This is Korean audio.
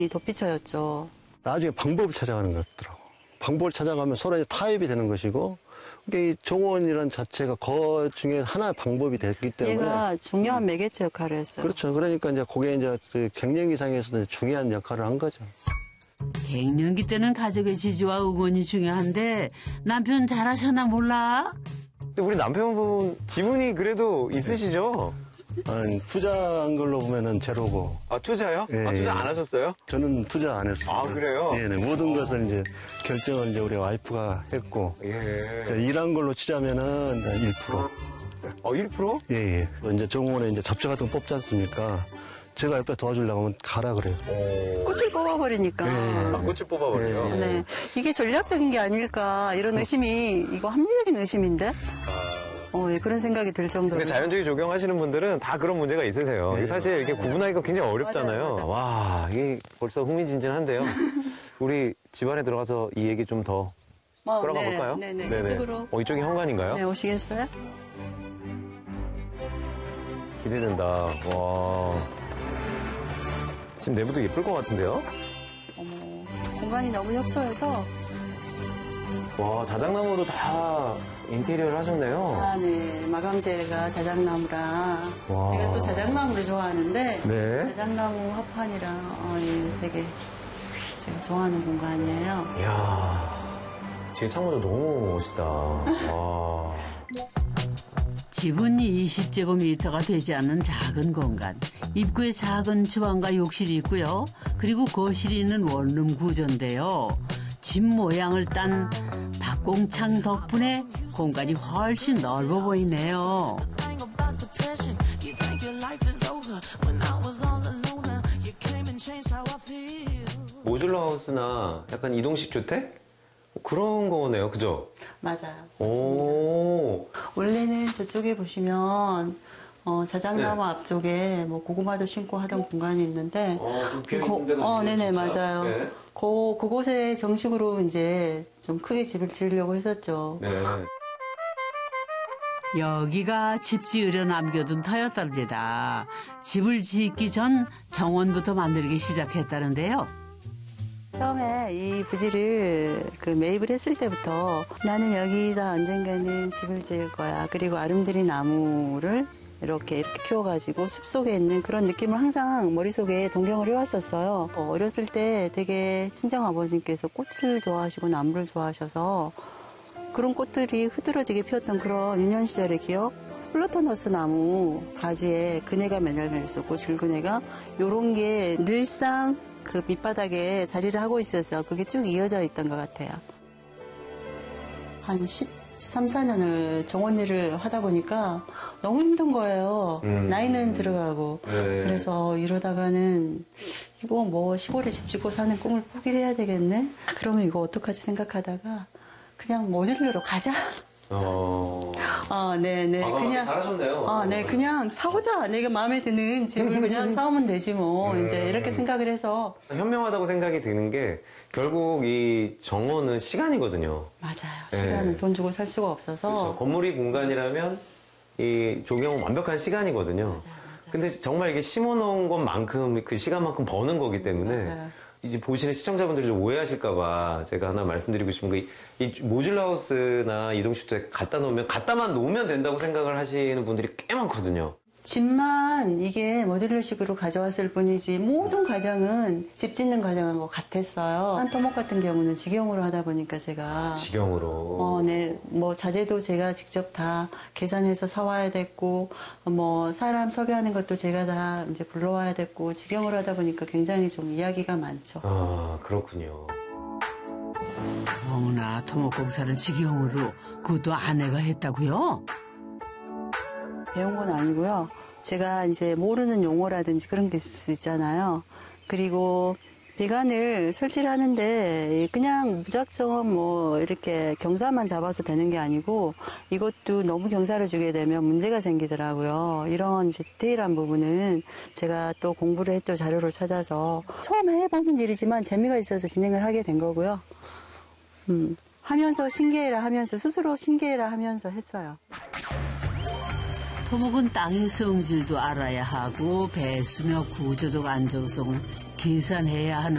이 도피처였죠. 나중에 방법을 찾아가는 것 같더라고. 방법을 찾아가면 서로 이제 타협이 되는 것이고, 이 정원이란 자체가 그 중에 하나의 방법이 됐기 때문에. 얘가 중요한 매개체 역할을 했어요. 그렇죠. 그러니까 이제 그게 이제 그 갱년기상에서도 중요한 역할을 한 거죠. 갱년기 때는 가족의 지지와 응원이 중요한데 남편 잘하셨나 몰라? 근데 우리 남편분 지분이 그래도 있으시죠? 아니, 투자한 걸로 보면은 제로고. 아, 투자요? 예, 아, 투자 예. 안 하셨어요? 저는 투자 안 했어요. 아, 그래요? 예, 네. 모든 것을 이제 결정을 이제 우리 와이프가 했고. 예. 일한 걸로 치자면은 1%. 1%? 예, 예. 이제 정원에 이제 잡초 같은 거 뽑지 않습니까? 제가 옆에 도와주려고 하면 가라 그래요. 꽃을 뽑아버리니까. 아, 꽃을 뽑아버려요? 네. 이게 전략적인 게 아닐까 이런 의심이 이거 합리적인 의심인데? 예, 그런 생각이 들 정도로. 근데 자연주의 적용하시는 분들은 다 그런 문제가 있으세요. 이게 사실 이렇게 구분하기가 굉장히 어렵잖아요. 맞아요. 와, 이게 벌써 흥미진진한데요. 우리 집안에 들어가서 이 얘기 좀 더 끌어가 볼까요? 네네. 이쪽으로. 이쪽이 현관인가요? 네, 오시겠어요? 기대된다. 와. 지금 내부도 예쁠 것 같은데요? 공간이 너무 협소해서. 와, 자작나무로 다 인테리어를 하셨네요. 아, 네. 마감재가 자작나무라. 와. 제가 또 자작나무를 좋아하는데. 네. 자작나무 합판이랑, 예, 되게 제가 좋아하는 공간이에요. 이야. 뒤에 창문도 너무 멋있다. 와. 집은 20제곱미터가 되지 않는 작은 공간. 입구에 작은 주방과 욕실이 있고요. 그리고 거실이 있는 원룸 구조인데요. 집 모양을 딴 박공창 덕분에 공간이 훨씬 넓어 보이네요. 모듈러 하우스나 약간 이동식 주택? 그런 거네요. 그죠? 맞아요. 오. 원래는 저쪽에 보시면 자작나무 네. 앞쪽에 뭐 고구마도 심고 하던 공간이 있는데 좀 비어있는 데가 있네요, 네네 진짜. 맞아요. 네. 그곳에 정식으로 이제 좀 크게 집을 지으려고 했었죠. 네. 여기가 집 지으려 남겨둔 터였답니다. 집을 짓기 전 정원부터 만들기 시작했다는데요. 처음에 이 부지를 매입을 했을 때부터 나는 여기다 언젠가는 집을 지을 거야. 그리고 아름드리 나무를 이렇게 키워가지고 숲속에 있는 그런 느낌을 항상 머릿속에 동경을 해왔었어요. 어렸을 때 되게 친정 아버님께서 꽃을 좋아하시고 나무를 좋아하셔서 그런 꽃들이 흐드러지게 피었던 그런 유년 시절의 기억? 플로터너스 나무 가지에 그네가 매달려 있었고 줄그네가 요런 게 늘상 그 밑바닥에 자리를 하고 있어서 그게 쭉 이어져 있던 것 같아요. 한 13, 14년을 정원 일을 하다 보니까 너무 힘든 거예요. 나이는 들어가고. 네. 그래서 이러다가는 이거 뭐 시골에 집 짓고 사는 꿈을 포기를 해야 되겠네? 그러면 이거 어떡하지 생각하다가 그냥 모듈러로 가자. 네네. 그냥 잘하셨네요. 네, 그냥 사오자. 내가 마음에 드는 집을 그냥 사오면 되지 뭐. 이제 이렇게 생각을 해서. 현명하다고 생각이 드는 게 결국 이 정원은 시간이거든요. 맞아요. 네. 시간은 돈 주고 살 수가 없어서. 그렇죠. 건물이 공간이라면 이 조경은 완벽한 시간이거든요. 맞아요. 근데 정말 이게 심어놓은 것만큼 그 시간만큼 버는 거기 때문에 맞아요. 이제 보시는 시청자분들이 좀 오해하실까봐 제가 하나 말씀드리고 싶은 게 이 모듈러 하우스나 이동주택 갖다만 놓으면 된다고 생각을 하시는 분들이 꽤 많거든요. 집만 이게 모듈러식으로 가져왔을 뿐이지 모든 과정은 집 짓는 과정하고 같았어요. 한 토목 같은 경우는 직영으로 하다 보니까 제가 직영으로. 네, 뭐 자재도 제가 직접 다 계산해서 사와야 됐고 뭐 사람 섭외하는 것도 제가 다 이제 불러와야 됐고 직영으로 하다 보니까 굉장히 좀 이야기가 많죠. 아, 그렇군요. 어머나 토목공사를 직영으로 그것도 아내가 했다고요? 배운 건 아니고요. 제가 이제 모르는 용어라든지 그런 게 있을 수 있잖아요. 그리고 배관을 설치를 하는데 그냥 무작정 뭐 이렇게 경사만 잡아서 되는 게 아니고 이것도 너무 경사를 주게 되면 문제가 생기더라고요. 이런 이제 디테일한 부분은 제가 또 공부를 했죠. 자료를 찾아서. 처음 해보는 일이지만 재미가 있어서 진행을 하게 된 거고요. 하면서 신기해라 하면서 스스로 신기해라 하면서 했어요. 토목은 땅의 성질도 알아야 하고 배수며 구조적 안정성을 계산해야 하는